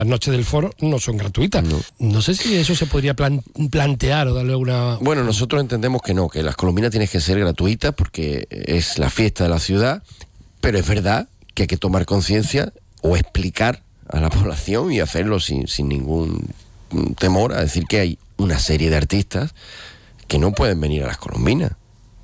Las noches del foro no son gratuitas. No sé si eso se podría plantear o darle una... Bueno, nosotros entendemos que no, que las colombinas tienen que ser gratuitas porque es la fiesta de la ciudad, pero es verdad que hay que tomar conciencia o explicar a la población y hacerlo sin ningún temor a decir que hay una serie de artistas que no pueden venir a las colombinas.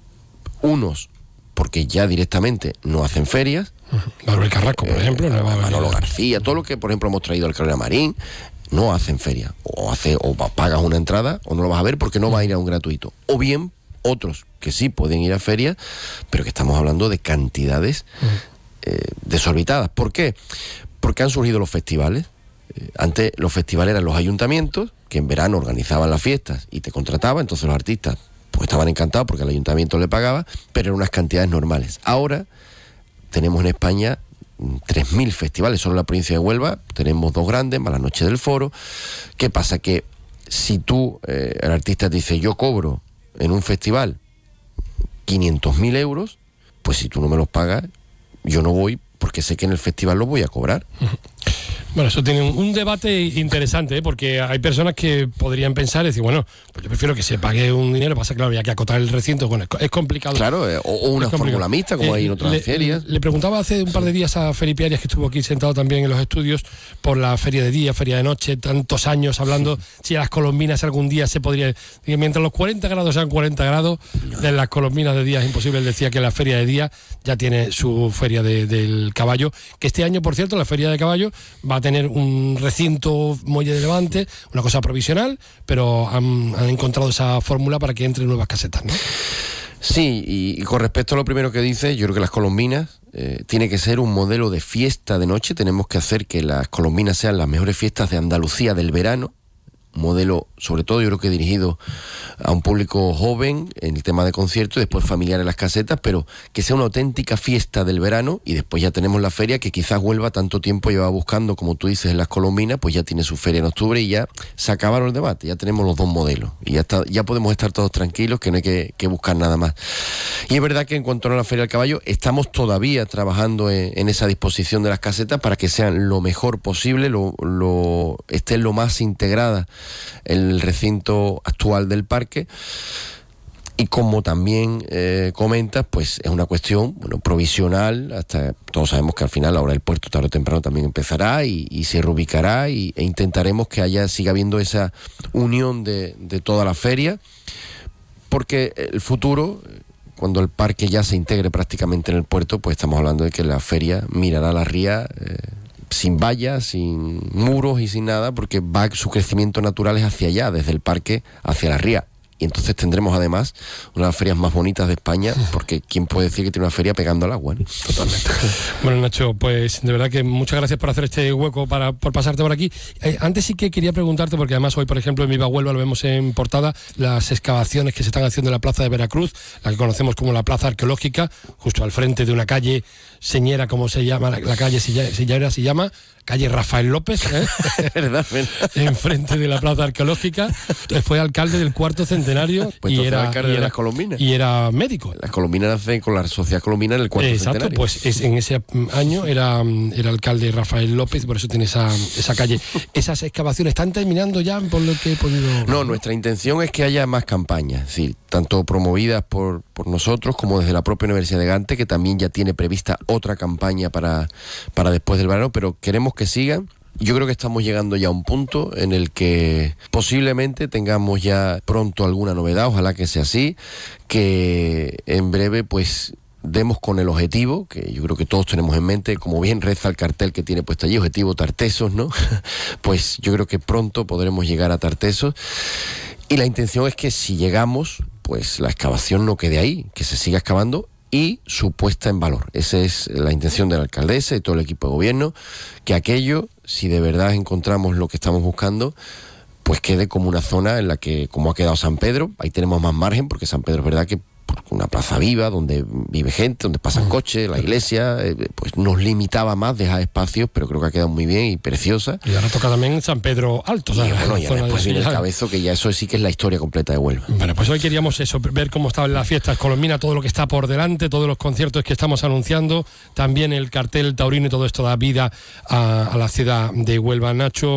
Unos porque ya directamente no hacen ferias. Manuel Carrasco, por ejemplo, no va a venir. Manolo García, todo lo que por ejemplo hemos traído al Carrera Marín, no hacen feria, o pagas una entrada o no lo vas a ver porque no va a ir a un gratuito, o bien otros que sí pueden ir a ferias, pero que estamos hablando de cantidades desorbitadas. ¿Por qué? Porque han surgido los festivales. Antes los festivales eran los ayuntamientos que en verano organizaban las fiestas y te contrataban, entonces los artistas pues estaban encantados porque el ayuntamiento le pagaba, pero eran unas cantidades normales. Ahora tenemos en España 3.000 festivales, solo en la provincia de Huelva tenemos 2 grandes, más la Noche del Foro. ¿Qué pasa? Que si tú, el artista te dice, yo cobro en un festival 500.000 euros, pues si tú no me los pagas, yo no voy porque sé que en el festival los voy a cobrar. Bueno, eso tiene un debate interesante, porque hay personas que podrían pensar y decir, bueno, pues yo prefiero que se pague un dinero, pasa claro, había que acotar el recinto, bueno, es complicado. Claro, o una fórmula mixta, como hay en otras ferias. Le preguntaba hace un par de días a Felipe Arias, que estuvo aquí sentado también en los estudios, por la feria de día, feria de noche, tantos años hablando, si a las colombinas algún día se podría... Mientras los 40 grados sean 40 grados, de las colombinas de día es imposible. Él decía que la feria de día ya tiene su feria del caballo, que este año, por cierto, la feria de caballo va a tener un recinto muelle de Levante, una cosa provisional, pero han encontrado esa fórmula para que entren nuevas casetas, ¿no? Sí, y con respecto a lo primero que dice, yo creo que las colombinas tiene que ser un modelo de fiesta de noche. Tenemos que hacer que las colombinas sean las mejores fiestas de Andalucía del verano. Modelo, sobre todo yo creo que dirigido a un público joven en el tema de conciertos y después familiar en las casetas, pero que sea una auténtica fiesta del verano. Y después ya tenemos la feria, que quizás Huelva tanto tiempo lleva buscando, como tú dices, en las colombinas, pues ya tiene su feria en octubre y ya se acabaron el debate, ya tenemos los 2 modelos y ya podemos estar todos tranquilos, que no hay que buscar nada más. Y es verdad que en cuanto a la feria del caballo, estamos todavía trabajando en esa disposición de las casetas para que sean lo mejor posible, estén lo más integradas en el recinto actual del parque. Y como también comentas, pues es una cuestión provisional, hasta todos sabemos que al final la hora del puerto tarde o temprano también empezará y se reubicará e intentaremos que siga habiendo esa unión de toda la feria, porque el futuro, cuando el parque ya se integre prácticamente en el puerto, pues estamos hablando de que la feria mirará la ría sin vallas, sin muros y sin nada, porque su crecimiento natural es hacia allá, desde el parque hacia la ría. Y entonces tendremos además una de las ferias más bonitas de España, porque ¿quién puede decir que tiene una feria pegando al agua, ¿no? Totalmente. Bueno, Nacho, pues de verdad que muchas gracias por hacer este hueco, por pasarte por aquí. Antes sí que quería preguntarte, porque además hoy, por ejemplo, en Viva Huelva lo vemos en portada, las excavaciones que se están haciendo en la plaza de Veracruz, la que conocemos como la plaza arqueológica, justo al frente de una calle señera, como se llama, la calle señera se llama, calle Rafael López, ¿Verdad? Enfrente de la plaza arqueológica. Fue alcalde del 4º centenario, pues y era alcalde de las colombinas. Y era médico. Las colombinas nacen con la sociedad colombina en el 4º Exacto, centenario. pues en ese año era alcalde Rafael López, por eso tiene esa calle. Esas excavaciones están terminando ya, por lo que he podido... No, nuestra intención es que haya más campañas, es decir, tanto promovidas por nosotros como desde la propia Universidad de Gante, que también ya tiene prevista otra campaña para después del verano, pero queremos que sigan. Yo creo que estamos llegando ya a un punto en el que posiblemente tengamos ya pronto alguna novedad, ojalá que sea así, que en breve pues demos con el objetivo, que yo creo que todos tenemos en mente, como bien reza el cartel que tiene puesto allí, objetivo Tartesos, ¿no? Pues yo creo que pronto podremos llegar a Tartesos, y la intención es que si llegamos, pues la excavación no quede ahí, que se siga excavando y su puesta en valor. Esa es la intención de la alcaldesa y todo el equipo de gobierno, que aquello, si de verdad encontramos lo que estamos buscando, pues quede como una zona en la que, como ha quedado San Pedro, ahí tenemos más margen, porque San Pedro es verdad que una plaza viva donde vive gente, donde pasan coches, la iglesia, pues nos limitaba más, dejar espacios, pero creo que ha quedado muy bien y preciosa. Y ahora toca también San Pedro Alto, ¿sabes? Y bueno, ya después viene el Cabezo, que ya eso sí que es la historia completa de Huelva. Bueno, pues hoy queríamos eso, ver cómo estaban las fiestas colombinas, todo lo que está por delante, todos los conciertos que estamos anunciando, también el cartel taurino, y todo esto da vida a la ciudad de Huelva. Nacho